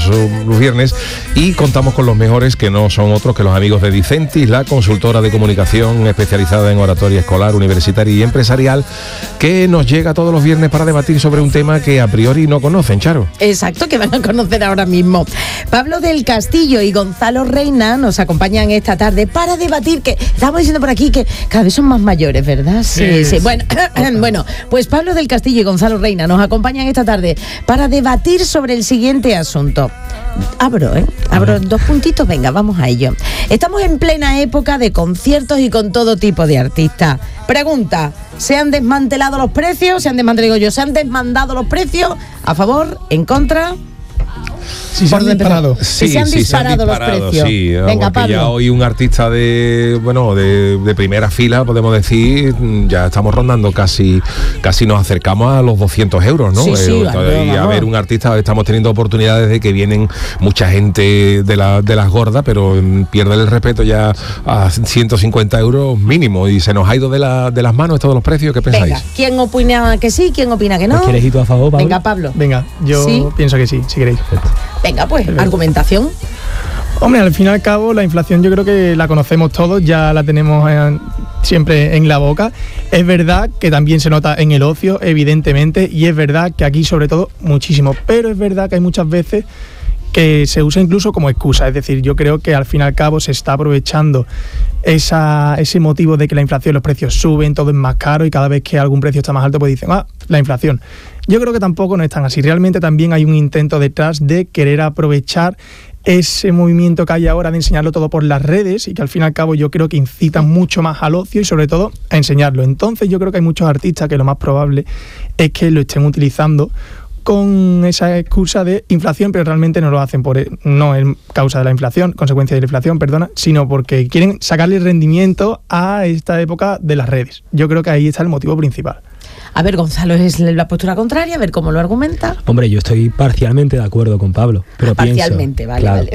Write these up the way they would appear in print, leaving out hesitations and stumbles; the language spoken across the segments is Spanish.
los viernes, y contamos con los mejores, que no son otros que los amigos de Dicentis, la consultora de comunicación especializada en oratoria escolar, universitaria y empresarial, que nos llega todos los viernes para debatir sobre un tema que a priori no conocen, Charo. Exacto, que van a conocer ahora mismo. Pablo del Castillo y Gonzalo Reina nos acompañan esta tarde para debatir, que estamos diciendo por aquí que cada vez son más mayores, ¿verdad? Sí. Bueno, pues Pablo del Castillo y Gonzalo Reina nos acompañan esta tarde para debatir sobre el siguiente asunto. Abro 2 puntitos, venga, vamos a ello. Estamos en plena época de conciertos y con todo tipo de artistas. Pregunta: ¿se han desmantelado los precios? ¿Se han desmandado los precios? ¿A favor? ¿En contra? Sí, se han disparado. Se han disparado los precios. Sí, venga, Pablo. Ya hoy un artista de primera fila, podemos decir, ya estamos rondando casi nos acercamos a los 200 euros, ¿no? A ver, un artista, estamos teniendo oportunidades de que vienen mucha gente de las gordas, pero pierde el respeto ya a 150 euros mínimo, y se nos ha ido de las manos todos los precios. ¿Qué pensáis? Venga, ¿quién opina que sí? ¿Quién opina que no? ¿Quieres ir tú a favor, Pablo? Venga, Pablo. Venga, yo pienso que sí, si queréis. Venga, pues, argumentación. Hombre, al fin y al cabo, la inflación yo creo que la conocemos todos, ya la tenemos siempre en la boca. Es verdad que también se nota en el ocio, evidentemente, y es verdad que aquí sobre todo muchísimo, pero es verdad que hay muchas veces que se usa incluso como excusa. Es decir, yo creo que al fin y al cabo se está aprovechando ese motivo de que la inflación, los precios suben, todo es más caro, y cada vez que algún precio está más alto pues dicen, la inflación. Yo creo que tampoco no es tan así. Realmente también hay un intento detrás de querer aprovechar ese movimiento que hay ahora de enseñarlo todo por las redes, y que al fin y al cabo yo creo que incitan mucho más al ocio y sobre todo a enseñarlo. Entonces yo creo que hay muchos artistas que lo más probable es que lo estén utilizando con esa excusa de inflación, pero realmente no lo hacen no es causa de la inflación, consecuencia de la inflación, sino porque quieren sacarle rendimiento a esta época de las redes. Yo creo que ahí está el motivo principal. A ver, Gonzalo es la postura contraria, a ver cómo lo argumenta. Hombre, yo estoy parcialmente de acuerdo con Pablo, pero parcialmente, pienso, vale.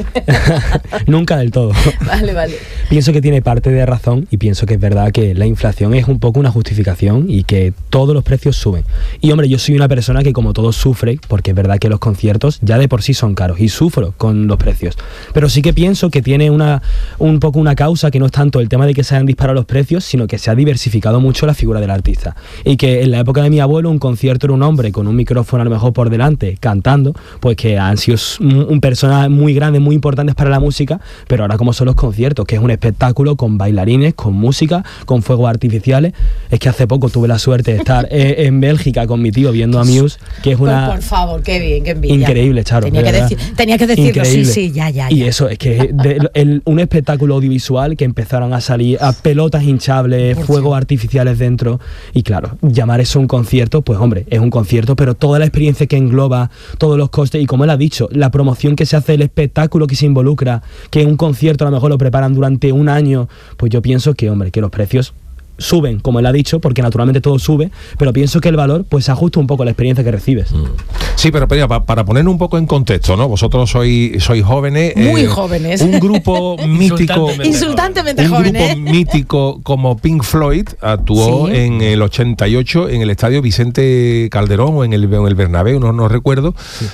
Nunca del todo. Vale. Pienso que tiene parte de razón, y pienso que es verdad que la inflación es un poco una justificación y que todos los precios suben. Y hombre, yo soy una persona que como todos sufre, porque es verdad que los conciertos ya de por sí son caros y sufro con los precios. Pero sí que pienso que tiene un poco una causa, que no es tanto el tema de que se hayan disparado los precios, sino que se ha diversificado mucho la figura del artista. Y que en la época de mi abuelo un concierto era un hombre con un micrófono a lo mejor por delante cantando, pues que han sido personas muy grandes, muy importantes para la música. Pero ahora como son los conciertos, que es un espectáculo con bailarines, con música, con fuegos artificiales. Es que hace poco tuve la suerte de estar en Bélgica con mi tío viendo a Muse, que es una... Por favor, qué bien, qué envidia. Increíble, Charo. Tenía que decirlo, increíble. Sí, ya. Y eso, es que un espectáculo audiovisual, que empezaron a salir a pelotas hinchables, fuegos artificiales dentro, y claro, llamar eso un concierto, pues hombre, es un concierto, pero toda la experiencia que engloba, todos los costes, y como él ha dicho, la promoción que se hace, el espectáculo que se involucra, que un concierto a lo mejor lo preparan durante un año, pues yo pienso que, hombre, que los precios suben, como él ha dicho, porque naturalmente todo sube, pero pienso que el valor pues se ajusta un poco a la experiencia que recibes. Sí, pero para poner un poco en contexto, ¿no? Vosotros sois jóvenes. Muy jóvenes. Un grupo mítico. Insultantemente jóvenes. Un grupo mítico como Pink Floyd actuó en el 88 en el estadio Vicente Calderón o en el Bernabéu, no recuerdo.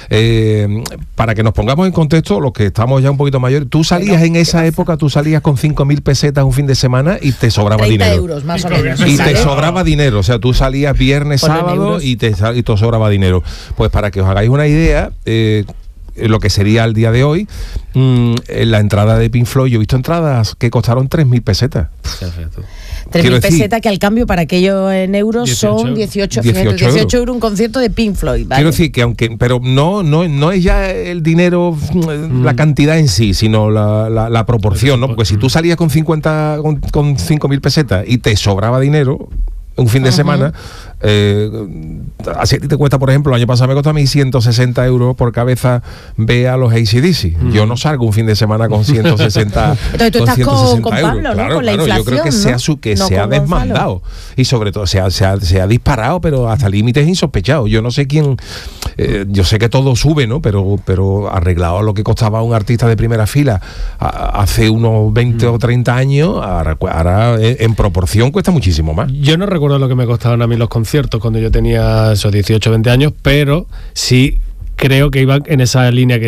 Sí. Para que nos pongamos en contexto, los que estamos ya un poquito mayores, tú salías en esa época, tú salías con 5.000 pesetas un fin de semana y te sobraba 30 dinero. euros más o menos. Y te sobraba dinero, o sea, tú salías viernes, sábado y te sobraba dinero. Pues para que os hagáis una idea, lo que sería el día de hoy, la entrada de Pink Floyd, yo he visto entradas que costaron 3.000 pesetas. Perfecto. 3.000 pesetas, que al cambio para aquellos en euros son 18 euros un concierto de Pink Floyd, ¿vale? Quiero decir que pero no es ya el dinero, la cantidad en sí, sino la proporción, ¿no? Porque si tú salías con 5.000 pesetas y te sobraba dinero un fin de semana, así a ti te cuesta, por ejemplo, el año pasado me costó a mí 160 euros por cabeza ver a los AC/DC. Yo no salgo un fin de semana con 160. Entonces tú estás con Pablo, ¿no? Claro, con la inflación, yo creo que ¿no? se ha desmandado. Y sobre todo se ha disparado, pero hasta límites insospechados. Yo no sé quién. Yo sé que todo sube, ¿no? Pero arreglado a lo que costaba un artista de primera fila hace unos 20 o 30 años, ahora en proporción cuesta muchísimo más. Yo no recuerdo lo que me costaban a mí los conciertos cuando yo tenía esos 18 o 20 años, pero sí creo que iban en esa línea que